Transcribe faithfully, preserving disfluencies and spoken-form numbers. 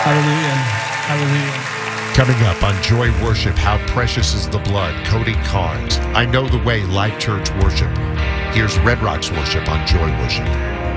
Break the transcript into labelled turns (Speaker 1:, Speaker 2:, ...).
Speaker 1: Hallelujah. Hallelujah.
Speaker 2: Coming up on Joy Worship, How Precious is the Blood, Cody Carnes. I Know the Way, Life Church Worship. Here's Red Rocks Worship on Joy Worship.